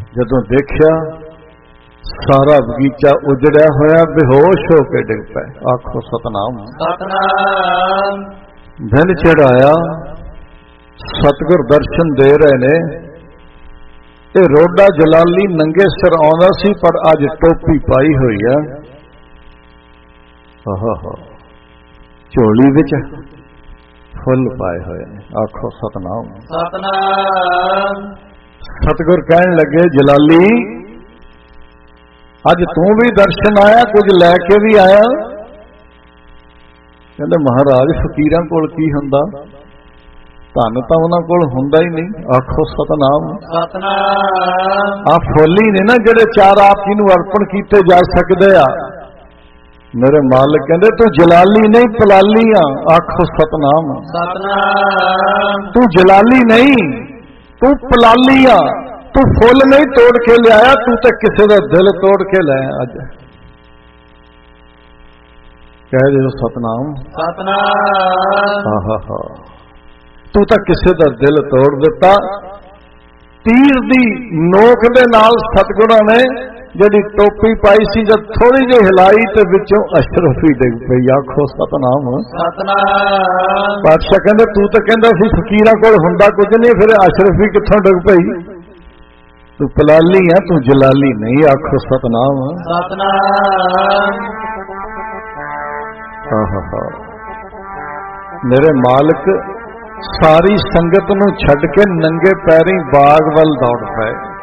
ਜਦੋਂ ਦੇਖਿਆ ਸਾਰਾ ਬਗੀਚਾ ਉਜੜਿਆ ਹੋਇਆ, ਬੇਹੋਸ਼ ਹੋ ਕੇ ਡਿੱਗ ਪਏ। ਆਖੋ ਸਤਨਾਮ। ਸਤਨਾਮ। ਦਿਨ ਚੜਾਇਆ, ਸਤਿਗੁਰ ਦਰਸ਼ਨ ਦੇ ਰਹੇ ਨੇ। ਇਹ ਰੋਡਾ ਜਲਾਲੀ ਨੰਗੇ ਸਿਰ ਆਉਂਦਾ ਸੀ, ਪਰ ਅੱਜ ਟੋਪੀ ਪਾਈ ਹੋਈ ਆ। ਆਹਾ, ਝੋਲੀ ਵਿੱਚ ਫੁੱਲ ਪਾਏ ਹੋਏ ਨੇ। ਆਖੋ ਸਤਨਾਮ। ਸਤਨਾਮ। ਸਤਿਗੁਰ ਕਹਿਣ ਲੱਗੇ, ਜਲਾਲੀ ਅੱਜ ਤੂੰ ਵੀ ਦਰਸ਼ਨ ਆਇਆ, ਕੁਝ ਲੈ ਕੇ ਵੀ ਆਇਆ? ਕਹਿੰਦੇ ਮਹਾਰਾਜ ਫਕੀਰਾਂ ਕੋਲ ਕੀ ਹੁੰਦਾ, ਧਨ ਤਾਂ ਉਹਨਾਂ ਕੋਲ ਹੁੰਦਾ ਹੀ ਨਹੀਂ। ਆਖੋ ਸਤਨਾਮ। ਸਤਨਾਮ। ਆ ਫੁੱਲ ਹੀ ਨੇ ਨਾ ਜਿਹੜੇ ਚਾਰ ਆਪ ਜੀ ਨੂੰ ਅਰਪਣ ਕੀਤੇ ਜਾ ਸਕਦੇ ਆ। ਮੇਰੇ ਮਾਲਕ ਕਹਿੰਦੇ ਤੂੰ ਜਲਾਲੀ ਨਹੀਂ ਪਲਾਲੀ ਆ। ਆਖੋ ਸਤਨਾਮ। ਸਤਨਾਮ। ਤੂੰ ਜਲਾਲੀ ਨਹੀਂ, ਤੂੰ ਪਲਾਲੀ ਆ। ਤੂੰ ਫੁੱਲ ਨਹੀਂ ਤੋੜ ਕੇ ਲਿਆਇਆ, ਤੂੰ ਤੇ ਕਿਸੇ ਦਾ ਦਿਲ ਤੋੜ ਕੇ ਲਾਇਆ। ਅੱਜ ਕਹਿ ਦਿਓ ਸਤਨਾਮ। ਸਤਨਾਮ। ਆਹਾ, ਤੂੰ ਤਾਂ ਕਿਸੇ ਦਾ ਦਿਲ ਤੋੜ ਦਿੱਤਾ। ਤੀਰ ਦੀ ਨੋਕ ਦੇ ਨਾਲ ਸਤਿਗੁਰਾਂ ਨੇ ਜਿਹੜੀ ਟੋਪੀ ਪਾਈ ਸੀ, ਜਦ ਥੋੜੀ ਜਿਹੀ ਹਿਲਾਈ ਤੇ ਵਿੱਚੋਂ ਅਸ਼ਰਫ ਹੀ ਡਿੱਗ ਪਈ। ਆਖੋ ਸਤਨਾਮ। ਸਤਨਾਮ। ਬਾਦਸ਼ਾਹ ਕਹਿੰਦੇ ਤੂੰ ਤਾਂ ਕਹਿੰਦਾ ਸੀ ਫਕੀਰਾਂ ਕੋਲ ਹੁੰਦਾ ਕੁਝ ਨਹੀਂ, ਫਿਰ ਅਸ਼ਰਫ ਹੀ ਕਿੱਥੋਂ ਡਿੱਗ ਪਈ? ਤੂੰ ਪਲਾਲੀ ਆ, ਤੂੰ ਜਲਾਲੀ ਨਹੀਂ। ਆਖੋ ਸਤਨਾਮ। ਸਤਨਾਮ। ਆਹਾ, ਮੇਰੇ ਮਾਲਕ ਸਾਰੀ ਸੰਗਤ ਨੂੰ ਛੱਡ ਕੇ ਨੰਗੇ ਪੈਰੀਂ ਬਾਗ ਵੱਲ ਦੌੜ ਪਏ।